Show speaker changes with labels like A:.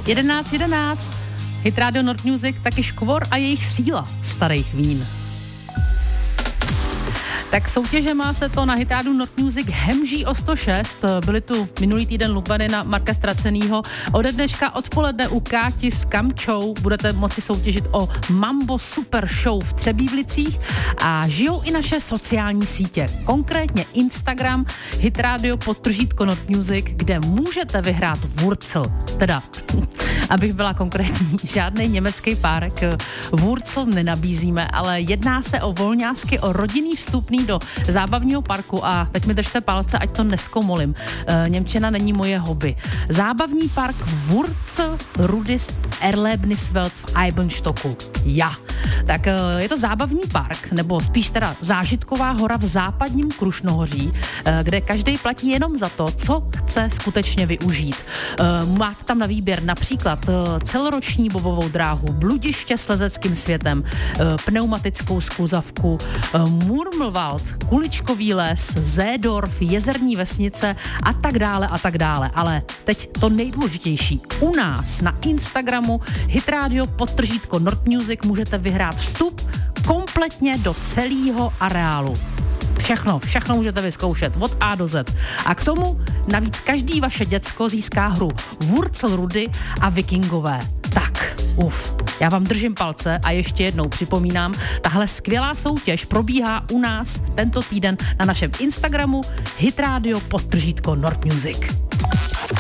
A: 11:11. Hit Radio Nord Music, taky Škvor a jejich síla starých vín. Tak soutěžema se to na Hit Radio Nord Music hemží o 106. Byli tu minulý týden lupeny na Marka Stracenýho. Ode dneška odpoledne u Káti s Kamčou budete moci soutěžit o Mambo Super Show v Třebíčích a žijou i naše sociální sítě. Konkrétně Instagram Hit Radio _ Nord Music, kde můžete vyhrát Wurzel. Teda, abych byla konkrétní, žádný německý párek Wurzel nenabízíme, ale jedná se o volňásky, o rodinný vstupný do zábavního parku a teď mi držte palce, ať to neskomolím. Němčina není moje hobby. Zábavní park Wurzel Rudis Erlebniswelt v Eibenstocku. Ja. Tak je to zábavní park, nebo spíš teda zážitková hora v západním Krušnohoří, kde každý platí jenom za to, co chce skutečně využít. Máte tam na výběr například celoroční bobovou dráhu, bludiště s lezeckým světem, pneumatickou skluzavku, Murmelwald, kuličkový les, Zédorf, jezerní vesnice a tak dále a tak dále. Ale teď to nejdůležitější. U nás na Instagramu Hit Radio _ Nord Music můžete vyhrát vstup kompletně do celého areálu. Všechno můžete vyzkoušet od A do Z. A k tomu navíc každý vaše děcko získá hru Wurzel Rudy a Vikingové. Tak, já vám držím palce a ještě jednou připomínám, tahle skvělá soutěž probíhá u nás tento týden na našem Instagramu Hit Radio _ Nord Music.